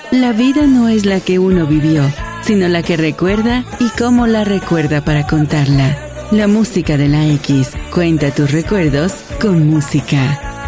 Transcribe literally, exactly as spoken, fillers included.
La vida no es la que uno vivió, sino la que recuerda y cómo la recuerda para contarla. La música de la X. Cuenta tus recuerdos con música.